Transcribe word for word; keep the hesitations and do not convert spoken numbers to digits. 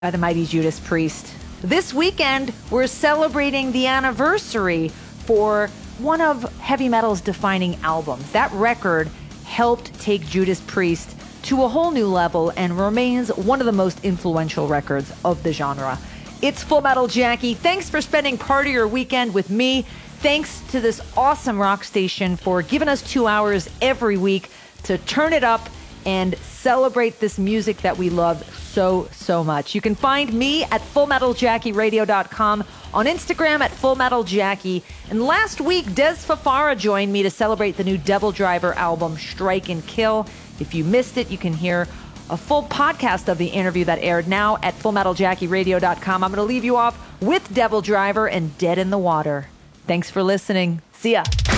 By the mighty Judas Priest. This weekend, we're celebrating the anniversary for one of heavy metal's defining albums. That record helped take Judas Priest to a whole new level and remains one of the most influential records of the genre. It's Full Metal Jackie. Thanks for spending part of your weekend with me. Thanks to this awesome rock station for giving us two hours every week to turn it up and celebrate this music that we love so, so much. You can find me at full metal jackie radio dot com, on Instagram at full metal jackie. And last week, Des Fafara joined me to celebrate the new Devil Driver album, Strike and Kill. If you missed it, you can hear a full podcast of the interview that aired now at full metal jackie radio dot com. I'm going to leave you off with Devil Driver and Dead in the Water. Thanks for listening. See ya.